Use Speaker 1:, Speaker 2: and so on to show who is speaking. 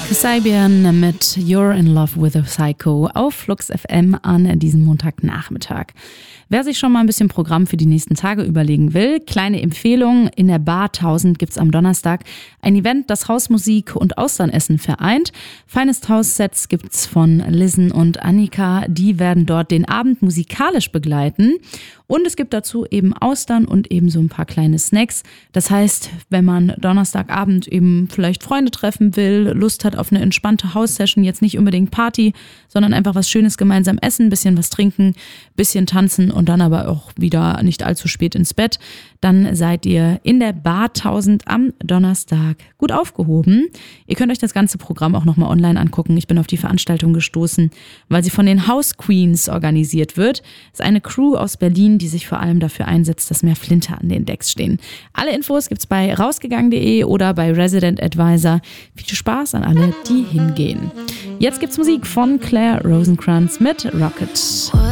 Speaker 1: Kasabian mit You're in Love with a Psycho auf Flux FM an diesem Montagnachmittag. Wer sich schon mal ein bisschen Programm für die nächsten Tage überlegen will, kleine Empfehlung: In der Bar 1000 gibt's am Donnerstag ein Event, das Hausmusik und Austernessen vereint. Finest House Sets gibt's von Listen und Annika. Die werden dort den Abend musikalisch begleiten. Und es gibt dazu eben Austern und eben so ein paar kleine Snacks. Das heißt, wenn man Donnerstagabend eben vielleicht Freunde treffen will, Lust hat auf eine entspannte House-Session, jetzt nicht unbedingt Party, sondern einfach was Schönes gemeinsam essen, bisschen was trinken, bisschen tanzen und dann aber auch wieder nicht allzu spät ins Bett, dann seid ihr in der Bar 1000 am Donnerstag gut aufgehoben. Ihr könnt euch das ganze Programm auch nochmal online angucken. Ich bin auf die Veranstaltung gestoßen, weil sie von den House Queens organisiert wird. Das ist eine Crew aus Berlin, die sich vor allem dafür einsetzt, dass mehr Flinter an den Decks stehen. Alle Infos gibt's bei rausgegangen.de oder bei Resident Advisor. Viel Spaß an alle, die hingehen. Jetzt gibt's Musik von Claire Rosencrantz mit Rocket.